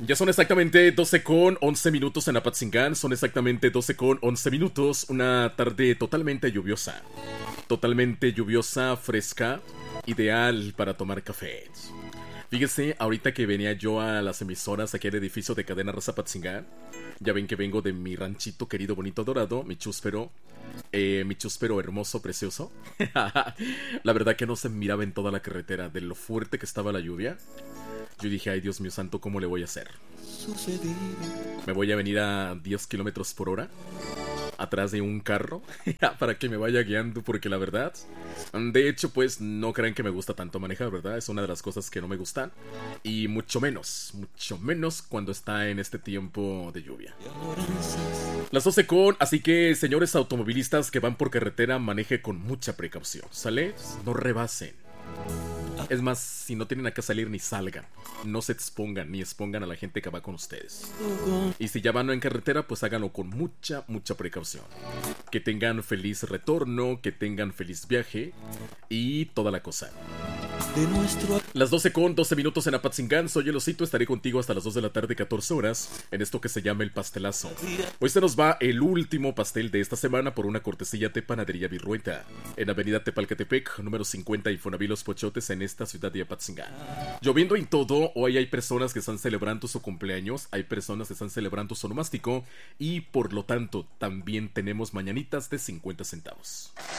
Ya son exactamente 12 con 11 minutos en Apatzingán. Son exactamente 12 con 11 minutos. Una tarde totalmente lluviosa. Totalmente lluviosa, fresca. Ideal para tomar café. Fíjese, ahorita que venía yo a las emisoras aquí al edificio de Cadena Raza Apatzingán. Ya ven que vengo de mi ranchito querido, bonito, dorado. Mi chúspero hermoso, precioso. La verdad que no se miraba en toda la carretera de lo fuerte que estaba la lluvia. Yo dije, ay Dios mío santo, ¿cómo le voy a hacer? Me voy a venir a 10 kilómetros por hora atrás de un carro para que me vaya guiando, porque la verdad, de hecho, pues no crean que me gusta tanto manejar, ¿verdad? Es una de las cosas que no me gustan. Y mucho menos cuando está en este tiempo de lluvia. Las 12 con, así que señores automovilistas que van por carretera, maneje con mucha precaución, ¿sale? No rebasen. Es más, si no tienen a qué salir, ni salgan. No se expongan, ni expongan a la gente que va con ustedes. Y si ya van en carretera, pues háganlo con mucha precaución. Que tengan feliz retorno, que tengan feliz viaje y toda la cosa. Las 12 con 12 minutos en Apatzingán. Soy el Osito, estaré contigo hasta las 2 de la tarde, 14 horas, en esto que se llama el pastelazo. Hoy se nos va el último pastel de esta semana por una cortesía de Panadería Virrueta, en Avenida Tepalcatepec, número 50, Infonavit Los Pochotes, en esta ciudad de Apatzingán. Lloviendo en todo, hoy hay personas que están celebrando su cumpleaños, hay personas que están celebrando su onomástico, y por lo tanto, también tenemos mañanitas de 50 centavos.